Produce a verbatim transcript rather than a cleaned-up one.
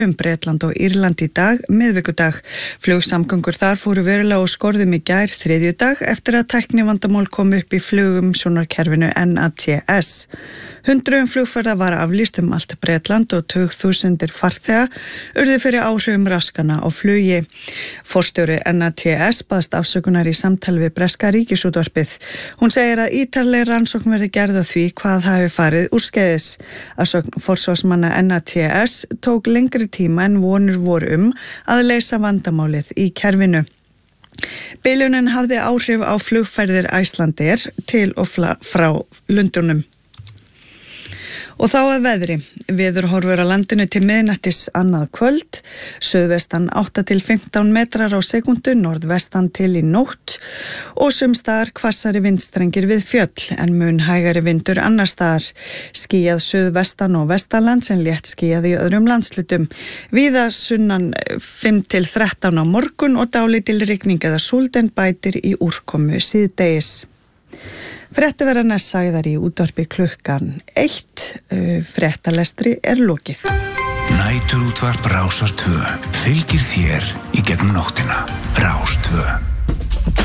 um Bretland og Írland í dag, miðvikudag. Flugsamgöngur þar fóru verulega á skorðum í gær þriðjudag eftir að tæknivandamál kom upp í flugumsjónarkerfinu N A T S. Hundruðum flugferða var aflýst um allt Bretland og tugþúsundir farþega urðu fyrir áhrifum raskana á flugi. Forstjóri N A T S baðst afsökunar í samtali við breska ríkisútvarpið. Hún segir að ítarleg rannsókn verði gerð á því hvað hafi farið úrskeiðis. Að sögn forsvarsmanna N A T S tók lengri tíma en vonir voru um að leysa vandamálið í kerfinu. Bilunin hafði áhrif á flugferðir Icelandair til og frá Lundúnum. Og þá að veðri. Veðurhorfur á landinu til miðnættis annað kvöld, suðvestan átta til fimmtán metrar á sekundu, norðvestan til í nótt og sums staðar hvassari vindstrengir við fjöll en mun hægari vindur annars staðar. Skýjað suðvestan og vestanlands en létt skýjað í öðrum landslutum. Víða sunnan fimm til þrettán á morgun og dálítil rigning eða súld en bætir í úrkomu síðdegis. Fréttir verða næst sagðar í útvarpi klukkan eitt, fréttalestri er lokið. Næturútvarp Rásar tvö fylgir þér í gegnum nóttina. Rás tvö.